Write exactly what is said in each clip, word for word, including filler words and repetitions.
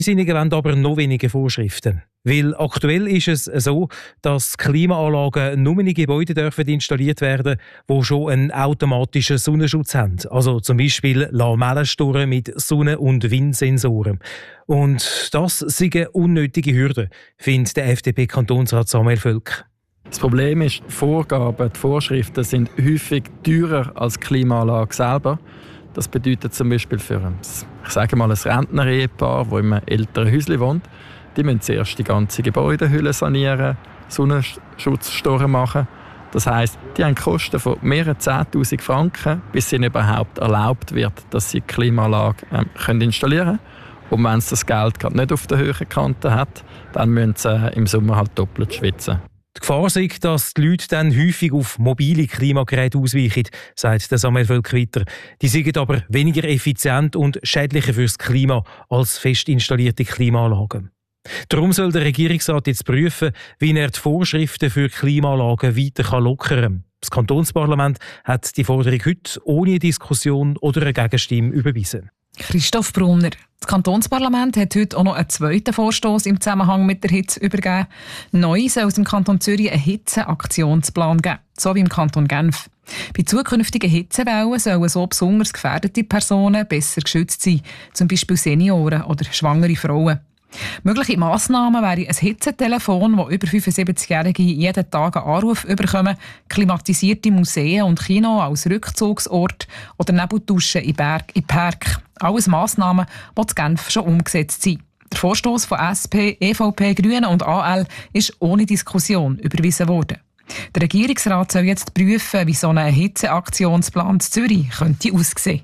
Diejenigen wollen aber noch weniger Vorschriften. Weil aktuell ist es so, dass Klimaanlagen nur in Gebäuden dürfen installiert werden, die schon einen automatischen Sonnenschutz haben. Also zum Beispiel Lamellenstoren mit Sonne- und Windsensoren. Und das sind eine unnötige Hürde, findet der F D P-Kantonsrat Samuel Völk. Das Problem ist, die Vorgaben, die Vorschriften sind häufig teurer als die Klimaanlage selber. Das bedeutet zum Beispiel für ein, ich sage mal, ein Rentner-Ehepaar, das in einem älteren Häuschen wohnt, die müssen zuerst die ganze Gebäudehülle sanieren, Sonnenschutzstoren machen. Das heisst, die haben Kosten von mehreren zehntausend Franken, bis ihnen überhaupt erlaubt wird, dass sie die Klimaanlage ähm, können installieren können. Und wenn sie das Geld gerade nicht auf der höheren Kante hat, dann müssen sie äh, im Sommer halt doppelt schwitzen. Die Gefahr ist, dass die Leute dann häufig auf mobile Klimageräte ausweichen, sagt Samuel Völk weiter. Die sind aber weniger effizient und schädlicher fürs Klima als fest installierte Klimaanlagen. Darum soll der Regierungsrat jetzt prüfen, wie er die Vorschriften für Klimaanlagen weiter lockern kann. Das Kantonsparlament hat die Forderung heute ohne Diskussion oder eine Gegenstimme überwiesen. Christoph Brunner. Das Kantonsparlament hat heute auch noch einen zweiten Vorstoss im Zusammenhang mit der Hitze übergeben. Neu soll es im Kanton Zürich einen Hitzeaktionsplan geben, so wie im Kanton Genf. Bei zukünftigen Hitzewellen sollen so besonders gefährdete Personen besser geschützt sein, zum Beispiel Senioren oder schwangere Frauen. Mögliche Massnahmen wären ein Hitzetelefon, wo über fünfundsiebzigjährige jeden Tag einen Anruf bekommen, klimatisierte Museen und Kino als Rückzugsort oder Nebelduschen in Berg, in Park. Alles Massnahmen, die in Genf schon umgesetzt sind. Der Vorstoss von S P, E V P, Grünen und A L ist ohne Diskussion überwiesen worden. Der Regierungsrat soll jetzt prüfen, wie so ein Hitzeaktionsplan in Zürich könnte aussehen.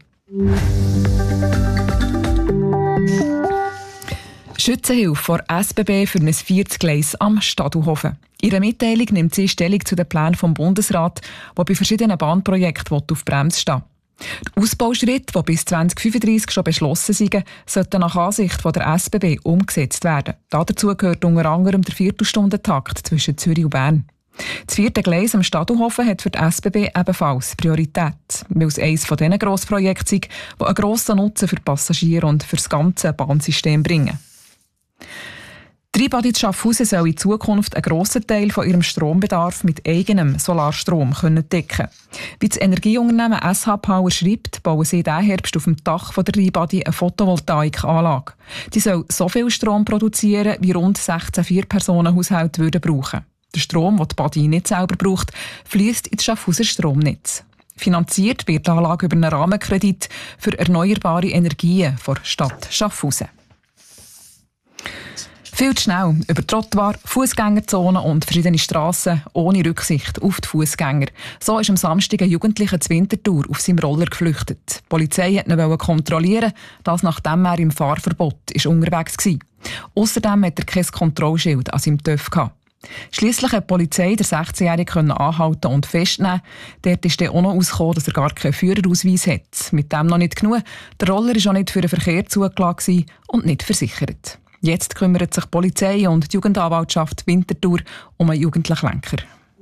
Schützenhilfe von S B B für ein viertes Gleis am Stadelhofen. In einer Mitteilung nimmt sie Stellung zu den Plänen vom Bundesrat, der bei verschiedenen Bahnprojekten auf Bremse stehen. Die Ausbauschritte, die bis zwanzig fünfunddreissig schon beschlossen sind, sollten nach Ansicht von der S B B umgesetzt werden. Dazu gehört unter anderem der Viertelstundentakt zwischen Zürich und Bern. Das vierte Gleis am Stadelhofen hat für die S B B ebenfalls Priorität, weil es eines von diesen Grossprojekten ist, die einen grossen Nutzen für die Passagiere und für das ganze Bahnsystem bringen. Die Rheinbahn Schaffhausen soll in Zukunft einen grossen Teil von ihrem Strombedarf mit eigenem Solarstrom können decken. Wie das Energieunternehmen S H Power schreibt, bauen sie diesen Herbst auf dem Dach der Rheinbahn eine Photovoltaikanlage. Die soll so viel Strom produzieren, wie rund sechzehn Vier-Personen-Haushalte würden brauchen. Der Strom, den die Badi nicht selber braucht, fließt ins Schaffhauser Stromnetz. Finanziert wird die Anlage über einen Rahmenkredit für erneuerbare Energien der Stadt Schaffhausen. Viel zu schnell über Trottoir, Fußgängerzonen und verschiedene Strassen ohne Rücksicht auf die Fußgänger. So ist am Samstag ein Jugendlicher zur Winterthur auf seinem Roller geflüchtet. Die Polizei wollte ihn kontrollieren, das nachdem er im Fahrverbot ist unterwegs war. Außerdem hat er kein Kontrollschild an seinem T Ö F gehabt. Schliesslich hat die Polizei den sechzehnjährigen anhalten und festnehmen. Dort ist dann auch noch herausgekommen, dass er gar keinen Führerausweis hat. Mit dem noch nicht genug. Der Roller war auch nicht für den Verkehr zugelassen und nicht versichert. Jetzt kümmert sich die Polizei und die Jugendanwaltschaft Winterthur um einen jugendlichen Lenker.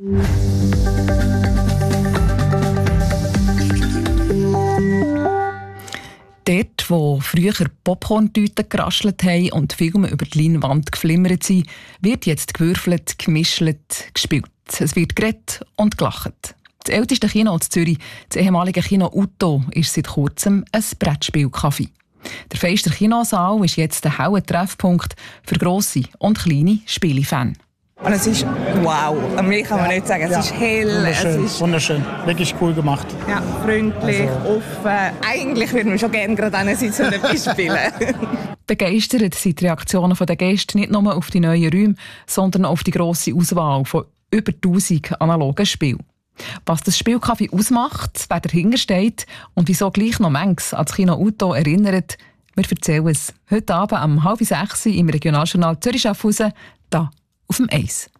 Dort, wo früher Popcorn-Tüten geraschelt haben und Filme über die Leinwand geflimmert sind, wird jetzt gewürfelt, gemischelt, gespielt. Es wird geredet und gelacht. Das älteste Kino in Zürich, das ehemalige Kino Uto, ist seit kurzem ein Brettspielcafé. Der Feister Kinosaal ist jetzt ein hauer Treffpunkt für grosse und kleine Spielefans. Und es ist wow. Mehr kann man nicht sagen. Es ja. ist hell. Wunderschön, es ist wunderschön. Wirklich cool gemacht. Ja, freundlich, also. offen. Eigentlich würden wir schon gerne gerade sitzen und etwas spielen. Begeistert sind die Reaktionen der Gäste nicht nur auf die neuen Räume, sondern auf die grosse Auswahl von über tausend analogen Spielen. Was das Spielcafé ausmacht, wer dahinter steht und wieso gleich noch manches ans Kino Uto erinnert, wir erzählen es heute Abend um halb sechs im Regionaljournal Zürich-Schaffhausen, da auf dem Eis.